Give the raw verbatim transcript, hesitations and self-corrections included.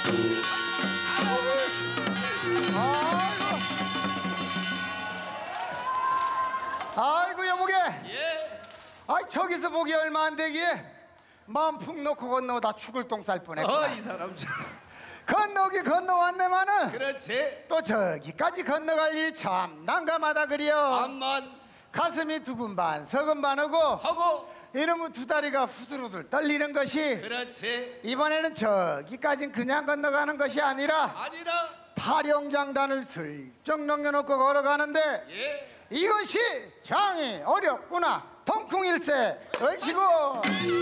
아이고 여보게. 예. 아이 저기서 보기 얼마 안 되기에 마음 푹 놓고 건너다 죽을 똥 쌀 뻔했구나. 어, 이 사람 참. 건너기 건너왔네마는 그렇지. 또 저기까지 건너갈 일이 참 난감하다 그려. 암만 가슴이 두근반 서근반하고 하고. 이놈의 두 다리가 후들후들 떨리는 것이 그렇지. 이번에는 저기까진 그냥 건너가는 것이 아니라 아니라. 타령장단을 슬쩍 넘겨놓고 걸어가는데 예. 이것이 장이 어렵구나. 통풍일세 얼치고